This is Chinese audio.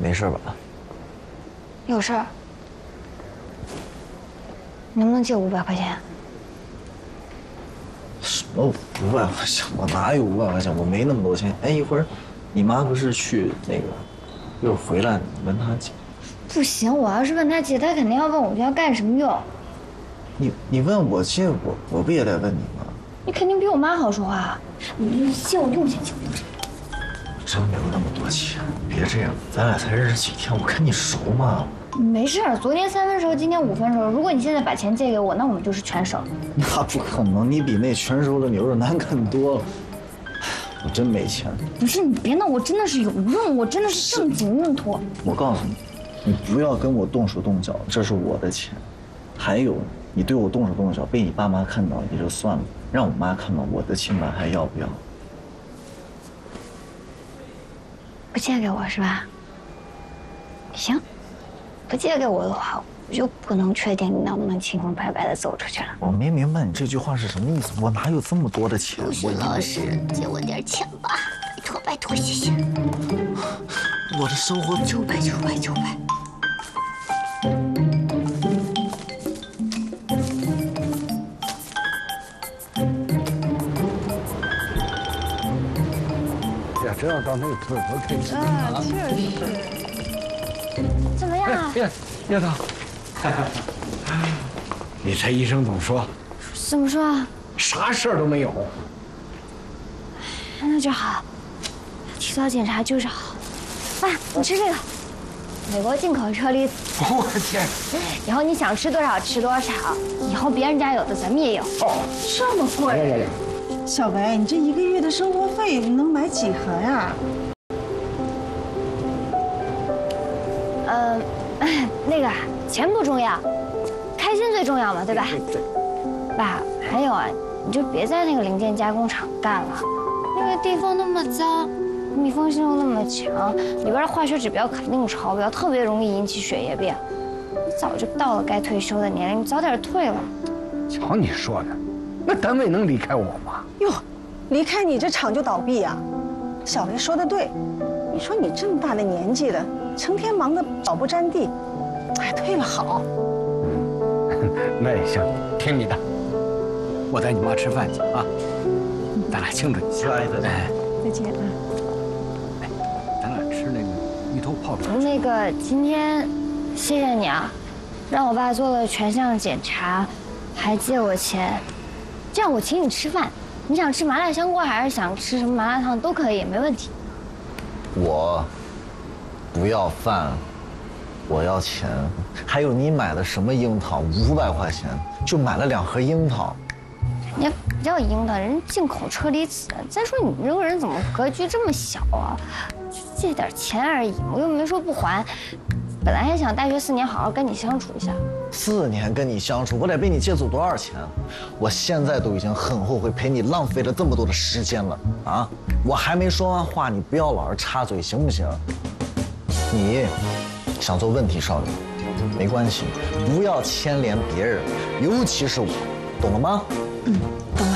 没事吧？ 有事儿。能不能借500块钱？ 什么500块钱？我哪有500块钱？我没那么多钱。哎，一会儿，你妈不是去那个，一会儿回来，你问她借。 不行，我要是问她借，她肯定要问我要干什么用。 你问我借，我不也得问你吗？ 你肯定比我妈好说话。你借我用钱，借我用钱。 我真没有那么多钱，别这样，咱俩才认识几天，我跟你熟吗？ 没事儿，昨天3分熟，今天5分熟。如果你现在把钱借给我，那我们就是全熟。 那不可能，你比那全熟的牛肉难啃多了。我真没钱。 不是你别闹，我真的是有用，我真的是正经用途。 我告诉你，你不要跟我动手动脚，这是我的钱。还有，你对我动手动脚，被你爸妈看到也就算了，让我妈看到我的清白还要不要？ 不借给我是吧？行，不借给我的话，我就不能确定你能不能清清白白的走出去了。 我没明白你这句话是什么意思，我哪有这么多的钱？ 我老师，借我点钱吧，拜托拜托，谢谢。 我的生活 900。 真要到那个村多开心啊！确实。 怎么样啊？ 叶导，你猜医生怎么说？ 怎么说啊？ 啥事儿都没有。 那就好，提早检查就是好。爸，你吃这个，美国进口车厘子。 我的天！ 以后你想吃多少吃多少，以后别人家有的咱们也有。 哦， 这么贵？小白，你这1个月的生活费能买几盒呀？ 那个钱不重要，开心最重要嘛，对吧？ 对。 爸，还有啊，你就别在那个零件加工厂干了，那个地方那么脏，密封性又那么强，里边的化学指标肯定超标，特别容易引起血液病。你早就到了该退休的年龄，你早点退了。 瞧你说的，那单位能离开我吗？ 哟，离开你这厂就倒闭呀？小雷说的对，你说你这么大的年纪了，成天忙得脚不沾地，哎，退了好。 那也行，听你的。我带你妈吃饭去啊，咱俩庆祝一下。哎， 再见啊。 哎，咱俩吃那个芋头泡面。 那个今天，谢谢你啊，让我爸做了全项检查，还借我钱，这样我请你吃饭。你想吃麻辣香锅还是想吃什么麻辣烫都可以，没问题。 我不要饭，我要钱。还有你买的什么樱桃？500块钱就买了2盒樱桃。 人家不叫樱桃，人家进口车厘子。再说你这个人怎么格局这么小啊？就借点钱而已，我又没说不还。本来还想大学4年好好跟你相处一下。 4年跟你相处，我得被你借走多少钱？我现在都已经很后悔陪你浪费了这么多的时间了啊！我还没说完话，你不要老是插嘴，行不行？你想做问题少女，没关系，不要牵连别人，尤其是我，懂了吗？